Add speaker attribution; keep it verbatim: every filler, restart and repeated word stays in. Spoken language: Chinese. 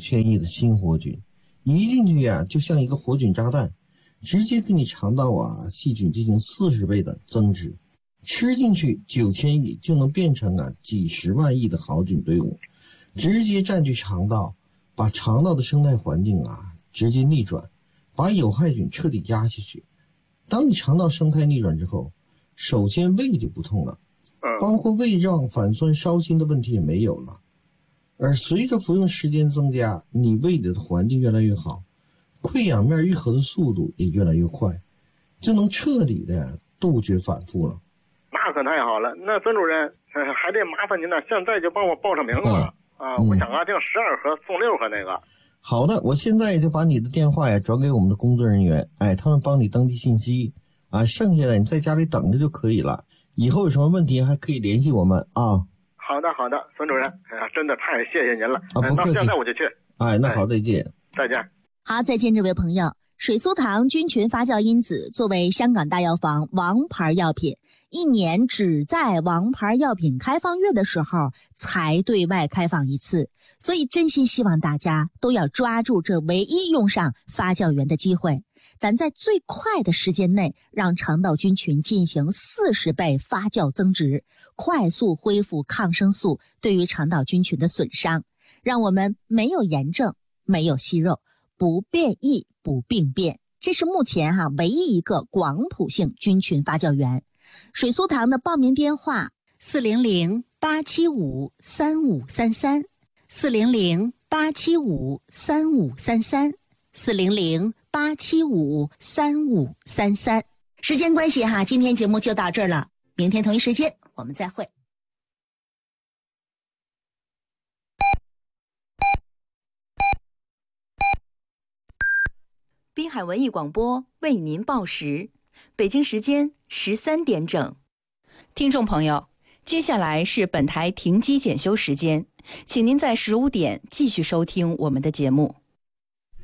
Speaker 1: 千亿的新活菌，一进去呀、啊，就像一个活菌炸弹，直接给你肠道啊细菌进行四十倍的增殖。吃进去九千亿就能变成啊几十万亿的好菌队伍，直接占据肠道，把肠道的生态环境啊直接逆转，把有害菌彻底压下去。当你肠道生态逆转之后，首先胃就不痛了，包括胃胀、反酸、烧心的问题也没有了。而随着服用时间增加，你胃里的环境越来越好，溃疡面愈合的速度也越来越快，就能彻底的杜绝反复了。
Speaker 2: 那可太好了，那孙主任、呃、还得麻烦您呢，现在就帮我报上名字了、嗯、啊！我想啊，订十二盒送六盒那个。
Speaker 1: 好的，我现在就把你的电话呀转给我们的工作人员，哎，他们帮你登记信息啊，剩下的你在家里等着就可以了。以后有什么问题还可以联系我们啊。
Speaker 2: 好的，好的，孙主任，哎呀，真的太谢谢您了
Speaker 1: 啊！不客气，
Speaker 2: 那现在我就去。
Speaker 1: 哎，那好，再见。
Speaker 2: 再见。
Speaker 3: 好，再见，这位朋友。水苏糖菌群发酵因子作为香港大药房王牌药品，一年只在王牌药品开放月的时候才对外开放一次，所以真心希望大家都要抓住这唯一用上发酵源的机会，咱在最快的时间内让肠道菌群进行四十倍发酵增殖，快速恢复抗生素对于肠道菌群的损伤，让我们没有炎症，没有息肉，不变异不病变，这是目前哈、啊、唯一一个广谱性菌群发酵源。水苏糖的报名电话四零零八七五三五三三，四零零八七五三五三三，四零零八七五三五三三。时间关系哈，今天节目就到这儿了，明天同一时间我们再会。
Speaker 4: 滨海文艺广播为您报时，北京时间十三点整。听众朋友，接下来是本台停机检修时间，请您在十五点继续收听我们的节目。